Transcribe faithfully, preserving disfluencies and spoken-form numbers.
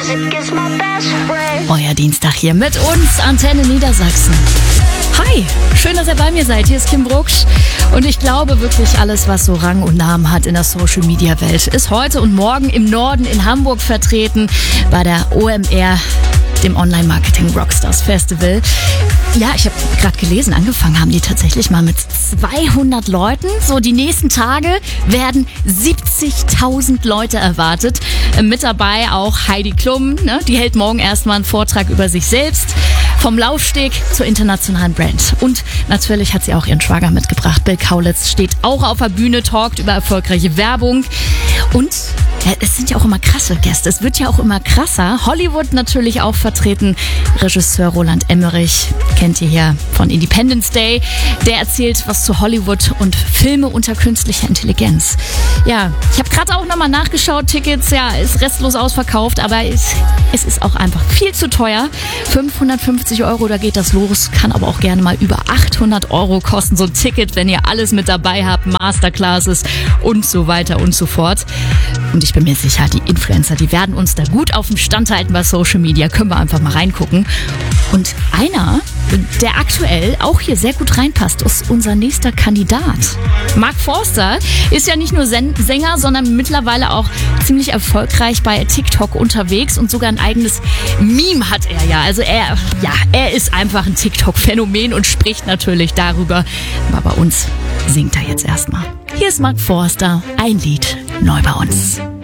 Euer Dienstag hier mit uns, Antenne Niedersachsen. Hi, schön, dass ihr bei mir seid. Hier ist Kim Brucksch. Und ich glaube wirklich, alles, was so Rang und Namen hat in der Social-Media-Welt, ist heute und morgen im Norden in Hamburg vertreten bei der O M R, dem Online-Marketing Rockstars Festival. Ja, ich habe gerade gelesen, angefangen haben die tatsächlich mal mit zweihundert Leuten. So, die nächsten Tage werden siebzigtausend Leute erwartet. Mit dabei auch Heidi Klum, ne? Die hält morgen erstmal einen Vortrag über sich selbst. Vom Laufsteg zur internationalen Brand. Und natürlich hat sie auch ihren Schwager mitgebracht. Bill Kaulitz steht auch auf der Bühne, talkt über erfolgreiche Werbung. Und ja, es sind ja auch immer krasse Gäste. Es wird ja auch immer krasser. Hollywood natürlich auch vertreten. Regisseur Roland Emmerich, kennt ihr ja von Independence Day. Der erzählt was zu Hollywood und Filme unter künstlicher Intelligenz. Ja, ich habe gerade auch nochmal nachgeschaut. Tickets, ja, ist restlos ausverkauft. Aber es, es ist auch einfach viel zu teuer. fünfhundertfünfzig Euro, da geht das los. Kann aber auch gerne mal über achthundert Euro kosten. So ein Ticket, wenn ihr alles mit dabei habt. Masterclasses und so weiter und so fort. Und ich bin mir sicher, die Influencer, die werden uns da gut auf dem Stand halten bei Social Media. Können wir einfach mal reingucken. Und einer, der aktuell auch hier sehr gut reinpasst, ist unser nächster Kandidat. Mark Forster ist ja nicht nur Sänger, sondern mittlerweile auch ziemlich erfolgreich bei TikTok unterwegs und sogar ein eigenes Meme hat er ja. Also er, ja, er ist einfach ein TikTok-Phänomen und spricht natürlich darüber. Aber bei uns singt er jetzt erstmal. Hier ist Mark Forster, ein Lied neu bei uns.